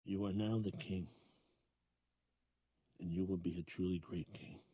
You are now the king, and you will be a truly great king.